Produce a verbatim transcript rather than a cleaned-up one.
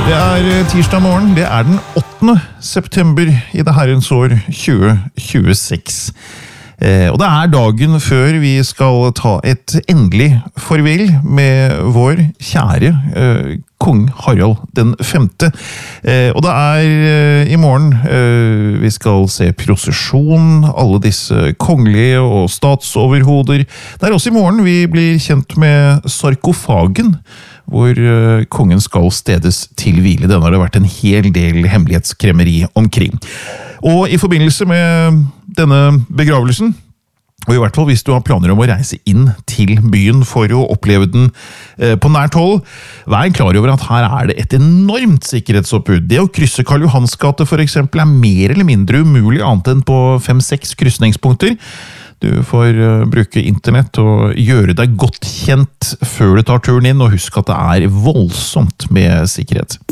Det er tirsdag morgen, det er den åttende september i det herrens år tjue tjueseks. Eh, og det er dagen før vi skal ta et endelig farvel med vår kjære eh, kong Harald den femte. Eh, og det er eh, i morgen eh, vi skal se prosesjon, alle disse kongelige og statsoverhoder. Det er også i morgen vi blir kjent med sarkofagen, hvor uh, kongen skal stedes til hvile. Den har det vært en hel del hemmelighetskremmeri omkring. Og i forbindelse med denne begravelsen, og i hvert fall hvis du har planer om å reise inn til byen for å oppleve den uh, på nært hold, vær klar over at her er det et enormt sikkerhetsoppbud. Det å krysse Karl Johans gate for eksempel er mer eller mindre umulig annet enn på fem-seks kryssningspunkter. Du får uh, bruke internett og gjøre deg godt kjent før du tar turen inn, og husk at det er voldsomt med sikkerhet.